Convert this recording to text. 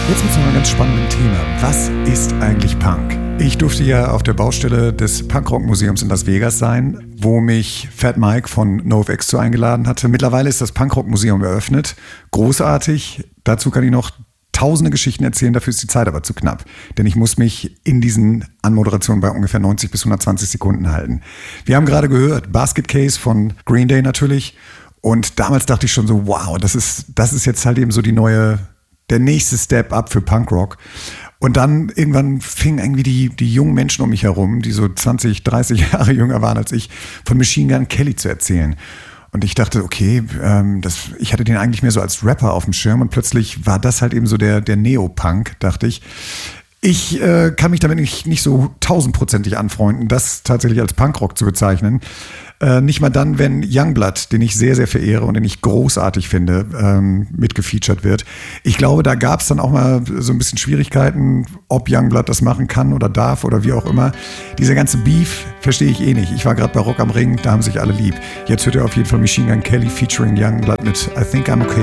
Jetzt mit so einem ganz spannenden Thema. Was ist eigentlich Punk? Ich durfte ja auf der Baustelle des Punkrock-Museums in Las Vegas sein, wo mich Fat Mike von NoFX zu eingeladen hatte. Mittlerweile ist das Punkrock-Museum eröffnet. Großartig. Dazu kann ich noch tausende Geschichten erzählen, dafür ist die Zeit aber zu knapp. Denn ich muss mich in diesen Anmoderationen bei ungefähr 90 bis 120 Sekunden halten. Wir haben gerade gehört, Basket Case von Green Day natürlich. Und damals dachte ich schon so, wow, das ist jetzt halt eben so der nächste Step-up für Punkrock. Und dann irgendwann fingen irgendwie die jungen Menschen um mich herum, die so 20, 30 Jahre jünger waren als ich, von Machine Gun Kelly zu erzählen. Und ich dachte, okay, ich hatte den eigentlich mehr so als Rapper auf dem Schirm und plötzlich war das halt eben so der Neopunk, dachte ich. Ich kann mich damit nicht so 1000%ig anfreunden, das tatsächlich als Punkrock zu bezeichnen. Nicht mal dann, wenn Youngblood, den ich sehr, sehr verehre und den ich großartig finde, mitgefeatured wird. Ich glaube, da gab es dann auch mal so ein bisschen Schwierigkeiten, ob Youngblood das machen kann oder darf oder wie auch immer. Dieser ganze Beef verstehe ich eh nicht. Ich war gerade bei Rock am Ring, da haben sich alle lieb. Jetzt hört ihr auf jeden Fall Machine Gun Kelly featuring Youngblood mit I Think I'm Okay.